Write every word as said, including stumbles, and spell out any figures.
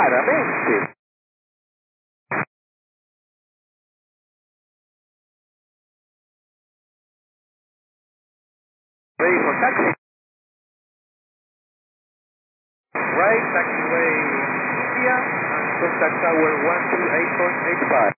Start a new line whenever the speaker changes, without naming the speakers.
claramente. Ready for taxi. Right, taxiway India, and contact tower one two eight point eight five.